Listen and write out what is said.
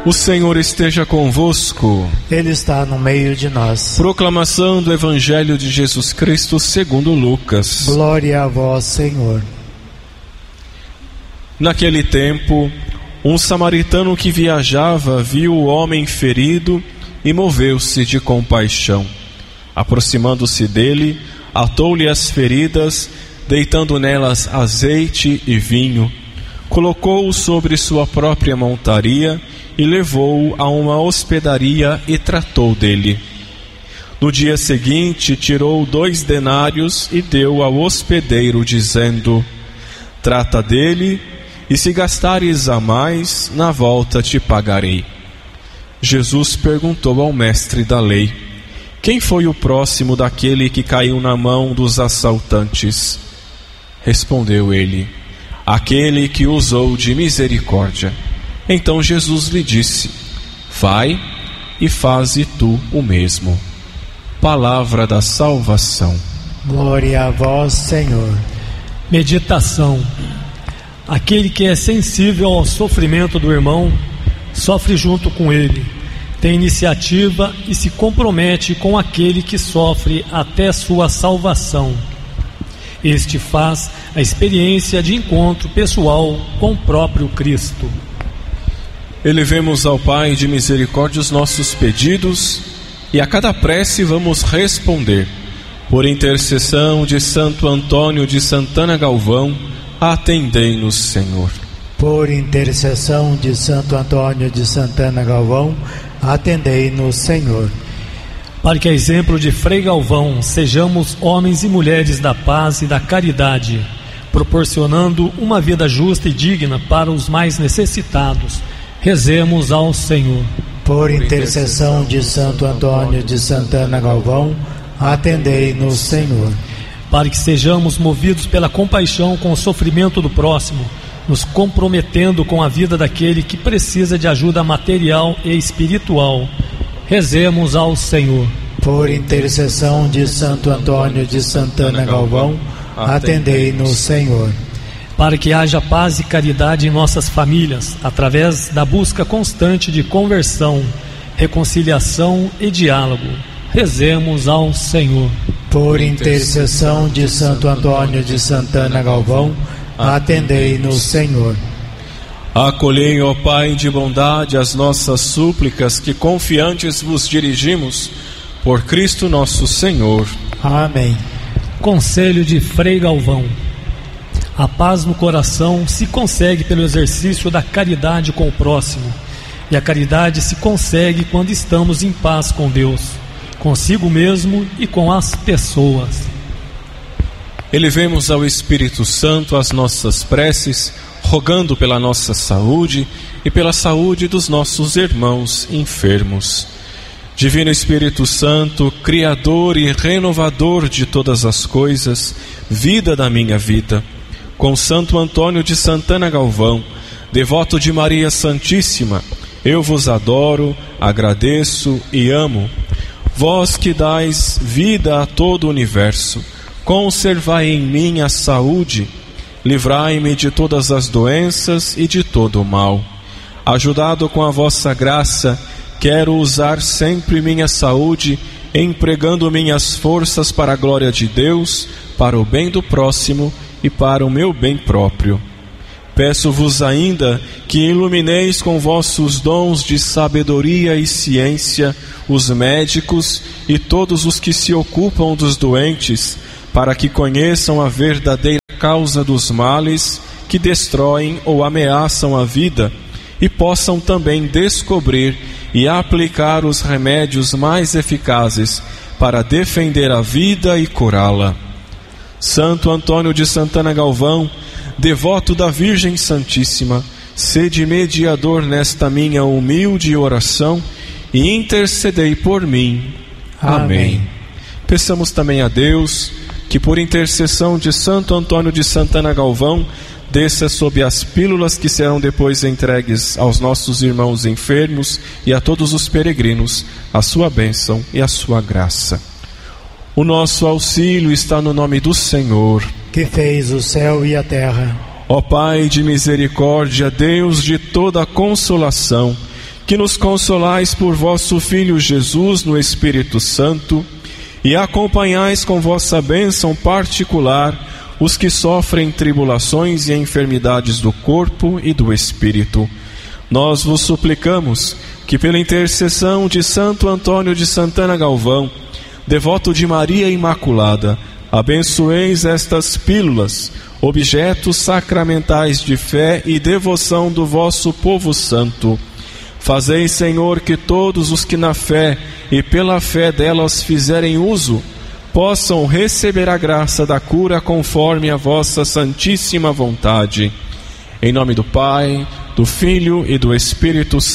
O Senhor esteja convosco. Ele está no meio de nós. Proclamação do Evangelho de Jesus Cristo segundo Lucas. Glória a vós, Senhor. Naquele tempo, um samaritano que viajava viu o homem ferido e moveu-se de compaixão. Aproximando-se dele, atou-lhe as feridas, deitando nelas azeite e vinho. Colocou-o sobre sua própria montaria e levou-o a uma hospedaria e tratou dele. No dia seguinte, tirou 2 denários e deu ao hospedeiro, dizendo: trata dele, e se gastares a mais, na volta te pagarei. Jesus perguntou ao mestre da lei: quem foi o próximo daquele que caiu na mão dos assaltantes? Respondeu ele: aquele que usou de misericórdia. Então Jesus lhe disse: vai e faze tu o mesmo. Palavra da salvação. Glória a vós, Senhor. Meditação. Aquele que é sensível ao sofrimento do irmão, sofre junto com ele, tem iniciativa e se compromete com aquele que sofre até sua salvação. Este faz a experiência de encontro pessoal com o próprio Cristo. Elevemos ao Pai de misericórdia os nossos pedidos e a cada prece vamos responder. Por intercessão de Santo Antônio de Santana Galvão, atendei-nos, Senhor. Por intercessão de Santo Antônio de Santana Galvão, atendei-nos, Senhor. Para que, a exemplo de Frei Galvão, sejamos homens e mulheres da paz e da caridade, proporcionando uma vida justa e digna para os mais necessitados. Rezemos ao Senhor. Por intercessão de Santo Antônio de Santana Galvão, atendei-nos, Senhor. Para que sejamos movidos pela compaixão com o sofrimento do próximo, nos comprometendo com a vida daquele que precisa de ajuda material e espiritual. Rezemos ao Senhor. Por intercessão de Santo Antônio de Santana Galvão, atendei-nos, Senhor. Para que haja paz e caridade em nossas famílias, através da busca constante de conversão, reconciliação e diálogo. Rezemos ao Senhor. Por intercessão de Santo Antônio de Santana Galvão, atendei-nos, Senhor. Acolhei, ó Pai de bondade, as nossas súplicas que confiantes vos dirigimos, por Cristo nosso Senhor. Amém. Conselho de Frei Galvão. A paz no coração se consegue pelo exercício da caridade com o próximo, e a caridade se consegue quando estamos em paz com Deus, consigo mesmo e com as pessoas. Elevemos ao Espírito Santo as nossas preces, rogando pela nossa saúde e pela saúde dos nossos irmãos enfermos. Divino Espírito Santo, Criador e renovador de todas as coisas, vida da minha vida, com Santo Antônio de Santana Galvão, devoto de Maria Santíssima, eu vos adoro, agradeço e amo. Vós que dais vida a todo o universo, conservai em mim a saúde, livrai-me de todas as doenças e de todo o mal. Ajudado com a vossa graça, quero usar sempre minha saúde, empregando minhas forças para a glória de Deus, para o bem do próximo e para o meu bem próprio. Peço-vos ainda que ilumineis com vossos dons de sabedoria e ciência os médicos e todos os que se ocupam dos doentes, para que conheçam a verdadeira causa dos males que destroem ou ameaçam a vida e possam também descobrir e aplicar os remédios mais eficazes para defender a vida e curá-la. Santo Antônio de Santana Galvão, devoto da Virgem Santíssima, sede mediador nesta minha humilde oração e intercedei por mim. Amém. Peçamos também a Deus que, por intercessão de Santo Antônio de Santana Galvão, desça sob as pílulas que serão depois entregues aos nossos irmãos enfermos e a todos os peregrinos, a sua bênção e a sua graça. O nosso auxílio está no nome do Senhor, que fez o céu e a terra. Ó Pai de misericórdia, Deus de toda consolação, que nos consolais por vosso Filho Jesus no Espírito Santo e acompanhais com vossa bênção particular os que sofrem tribulações e enfermidades do corpo e do espírito. Nós vos suplicamos que, pela intercessão de Santo Antônio de Santana Galvão, devoto de Maria Imaculada, abençoeis estas pílulas, objetos sacramentais de fé e devoção do vosso povo santo. Fazei, Senhor, que todos os que na fé e pela fé delas fizerem uso, possam receber a graça da cura conforme a vossa santíssima vontade. Em nome do Pai, do Filho e do Espírito Santo.